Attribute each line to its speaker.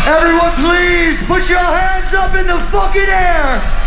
Speaker 1: Everyone please put your hands up in the fucking air.